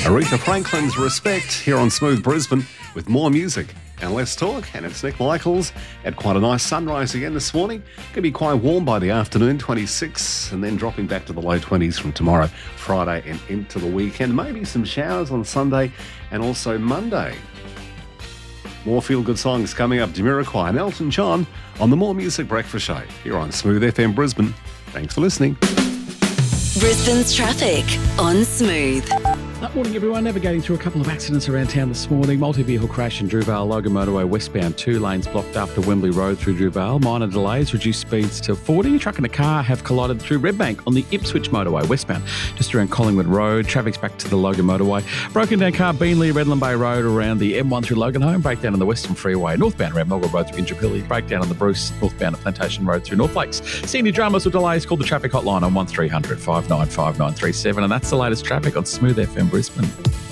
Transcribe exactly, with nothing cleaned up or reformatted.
Aretha Franklin's Respect here on Smooth Brisbane with more music and less talk. And it's Nick Michaels. Had quite a nice sunrise again this morning. Going to be quite warm by the afternoon, twenty-six, and then dropping back to the low twenties from tomorrow, Friday, and into the weekend. Maybe some showers on Sunday and also Monday. More feel-good songs coming up. Jamiroquai and Elton John on the More Music Breakfast Show here on Smooth F M Brisbane. Thanks for listening. Brisbane's traffic on Smooth. Good morning, everyone. Navigating through a couple of accidents around town this morning. Multi-vehicle crash in Druvale, Logan Motorway westbound. Two lanes blocked after Wembley Road through Druvale. Minor delays, reduced speeds to forty. A truck and a car have collided through Redbank on the Ipswich Motorway westbound. Just around Collingwood Road. Traffic's back to the Logan Motorway. Broken down car, Beanley, Redland Bay Road around the M one through Logan Home. Breakdown on the Western Freeway. Northbound around Melbourne Road through Indooroopilly. Breakdown on the Bruce. Northbound at Plantation Road through North Lakes. See any dramas or delays, call the traffic hotline on one three hundred five nine five nine three seven. And that's the latest traffic on Smooth F M Brisbane.